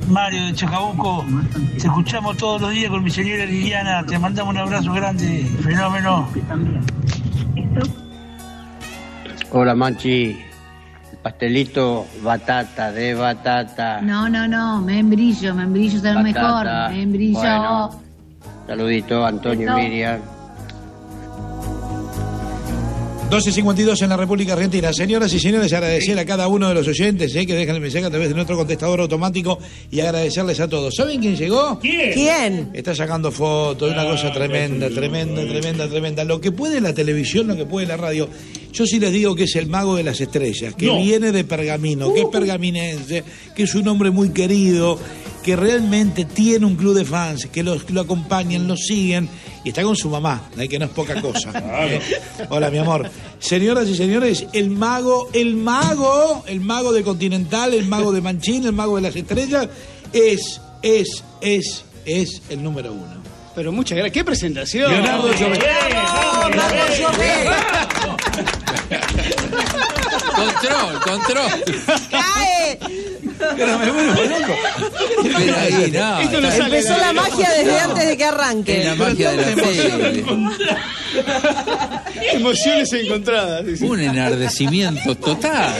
Mario de Chacabuco. Te escuchamos todos los días con mi señora Liliana. Te mandamos un abrazo grande. Fenómeno. Hola, Manchi. Pastelito, batata, de batata. No, membrillo, es el mejor. Membrillo. Bueno, saludito, Antonio y Miriam. 12:52 en la República Argentina. Señoras y señores, agradecer a cada uno de los oyentes que dejan el mensaje a través de nuestro contestador automático y agradecerles a todos. ¿Saben quién llegó? ¿Quién? Está sacando fotos, una cosa tremenda. Lo que puede la televisión, lo que puede la radio. Yo sí les digo que es el mago de las estrellas, que viene de Pergamino, que es pergaminense, que es un hombre muy querido, que realmente tiene un club de fans, que lo acompañan, lo siguen, y está con su mamá, que no es poca cosa. Hola, mi amor. Señoras y señores, el mago de Continental, el mago de Manchín, el mago de las estrellas, es el número uno. Pero muchas gracias. ¡Qué presentación! Leonardo Llobet. Control. ¡Cae! Pero me vuelvo loco. Esto no sale. Empezó la magia desde antes de que arranque. Es la magia de la serie. Emociones encontradas. Un enardecimiento total.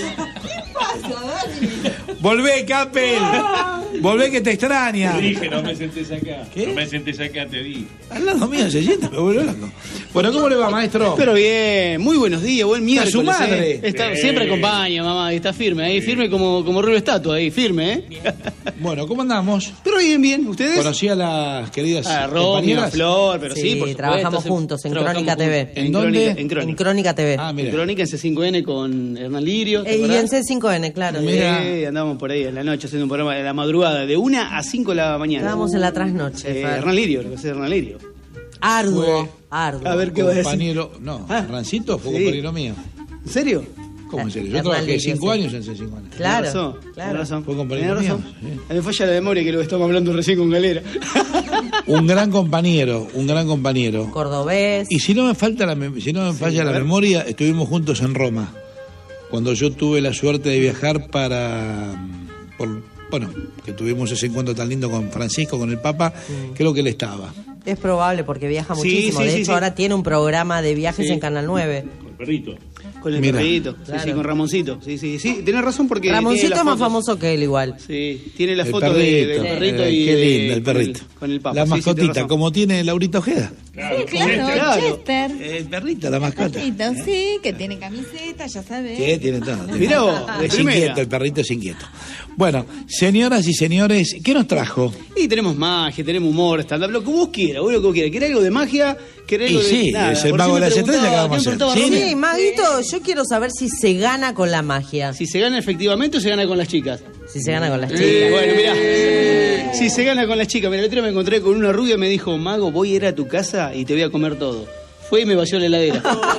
Volvé, Capel. Volvé, que te extraña. Te dije, no me sentés acá. ¿Qué? No me sentés acá, te di. Al lado mío se sienta, me vuelvo loco. Bueno, ¿cómo le va, maestro? Pero bien, muy buenos días, buen miércoles. su madre. Siempre acompaña, mamá, y está firme ahí, firme como Rubio Estatua ahí, firme, Bueno, ¿cómo andamos? Pero bien, ¿ustedes? Conocí a las queridas Romy, compañeras. a Flor, pero sí, por supuesto. Trabajamos juntos en Crónica TV. ¿En dónde? En Crónica TV. Ah, mira. En Crónica, en C5N con Hernán Lirio. Y en C5N, claro. Mira. Sí, andamos por ahí en la noche haciendo un programa de la madrugada, de 1 a 5 de la mañana. Estábamos en la trasnoche. Fer. Hernán Lirio, lo que es Hernán Lirio. Arduo. A ver qué va a decir. Compañero, no, Rancito fue compañero mío. ¿En serio? ¿Cómo en serio? Yo Hernán trabajé Lirio, 5 años en C5N. Claro. Tenés razón. Fue compañero Tenés mío. razón. Sí. A mí me falla la memoria que lo estamos hablando recién con Galera. Un gran compañero. Cordobés. Y si no me falla la memoria, estuvimos juntos en Roma. Cuando yo tuve la suerte de viajar que tuvimos ese encuentro tan lindo con Francisco, con el Papa, creo que él estaba. Es probable porque viaja muchísimo. De hecho, ahora tiene un programa de viajes en Canal 9. Con el perrito. Con el Mira. perrito. Claro. Sí, con Ramoncito. Sí, tenés razón porque. Ramoncito tiene es más las fotos. famoso que él igual. Sí, tiene la El foto perrito. del perrito y. Qué lindo, el perrito. Con el Papa. La Sí, mascotita, tenés razón. como tiene Laurita Ojeda. Claro, Claro. Chester. El perrito, la mascota. Perrito, sí, que tiene camiseta, ya sabes. Sí, tiene todo. Mirá vos, de Es primera. inquieto, el perrito es inquieto. Bueno, señoras y señores, ¿qué nos trajo? Y tenemos magia, tenemos humor, stand-up, lo que vos quieras, lo que vos quieras. ¿Querés algo de magia? ¿Querés Y algo de sí, nada? es el Por mago si de me las estrellas que vamos a ¿quién hacer? preguntaba Sí. Romy? Sí, Maguito, yo quiero saber si se gana con la magia. Si se gana efectivamente o se gana con las chicas. Si se gana con las chicas. Bueno, mirá. Si se gana con las chicas. Mira, el otro día me encontré con una rubia y me dijo, Mago, voy a ir a tu casa y te voy a comer todo. Fue y me vació la heladera.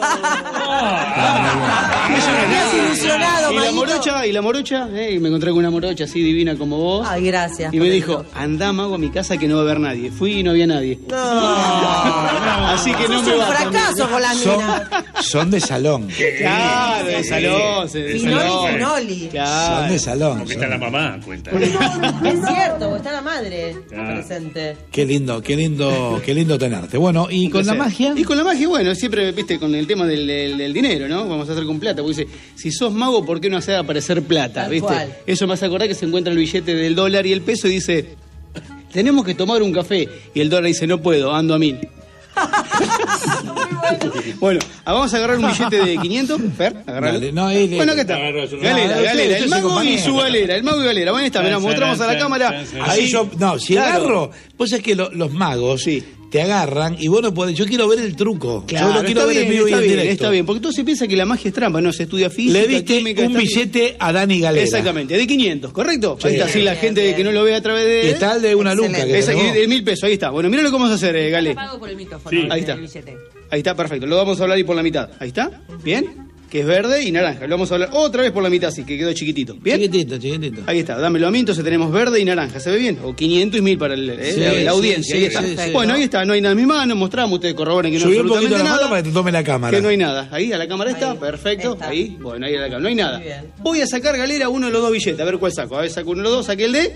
Me has ilusionado, Y la Maguito. morocha, y me encontré con una morocha así divina como vos. Ay, gracias. Y me dijo, andá, Mago, a mi casa que no va a haber nadie. Fui y no había nadie. Así que no Es me un va fracaso con las minas. Son de salón. Claro, de salón. De Finoli, salón. Finoli. Claro. Son de salón. Porque está la mamá, cuenta. Es cierto, porque está la madre presente. Qué lindo tenerte. Bueno, ¿y con la magia? Y con la magia, bueno, siempre, viste, con el tema del dinero, ¿no? Vamos a hacer con plata. Porque dice, si sos mago, ¿por qué no hacer aparecer plata? Tal ¿Viste? cual. Eso me hace acordar que se encuentra el billete del dólar y el peso y dice, tenemos que tomar un café. Y el dólar dice, no puedo, ando a 1000. Bueno, vamos a agarrar un billete de 500. Fer, agarralo. Dale, no, Bueno, acá está. Agarra eso, no. Galera. El usted mago se y compañera. su galera. El mago y galera. Bueno, está, mirá, mostramos a la cámara. Así yo, no, si Claro. agarro, pues es que los magos te agarran y vos no podés, yo quiero ver el truco. Claro, yo lo quiero está ver bien, en vivo y en directo. está bien, porque todo se piensa que la magia es trampa, no, se estudia física, Le diste química, un está bien. billete a Dani Galera. Exactamente, de 500, ¿correcto? Sí. Ahí está, así la gente que no lo ve a través de... Y está el de una luca. Que Esa, tenemos. de 1000 pesos, ahí está. Bueno, mira lo que vamos a hacer, Gale. Pago por el micrófono. Sí. Ahí está. el billete. Ahí está, perfecto. Lo vamos a hablar ahí por la mitad. Ahí está, ¿bien? Que es verde y naranja. Lo vamos a hablar otra vez por la mitad, así que quedó chiquitito. ¿Bien? Chiquitito. Ahí está, dámelo a mí, entonces tenemos verde y naranja, ¿se ve bien? O 500 y 1000 para la audiencia, sí, ahí está. sí, sí. Bueno, ahí está, no hay nada en mi mano, mostramos, ustedes corroboren que no hay Subí un poquito absolutamente la mano nada. para que te tome la cámara. Que no hay nada. Ahí, a la cámara está, Ahí. perfecto. Está. Ahí, bueno, ahí a la cámara. No hay nada. Muy bien. Voy a sacar, Galera, uno de los dos billetes. A ver cuál saco. A ver, saco uno de los dos, saqué el de...